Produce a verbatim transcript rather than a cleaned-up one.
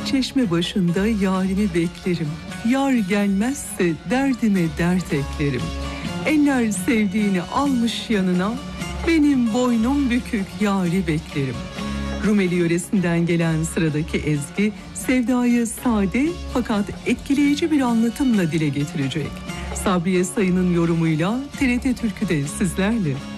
Çeşme başında yarimi beklerim. Yar gelmezse derdime dert eklerim. Eller sevdiğini almış yanına, benim boynum bükük yari beklerim. Rumeli yöresinden gelen sıradaki ezgi, sevdayı sade fakat etkileyici bir anlatımla dile getirecek. Sabriye Sayın'ın yorumuyla T R T Türkü'de sizlerle.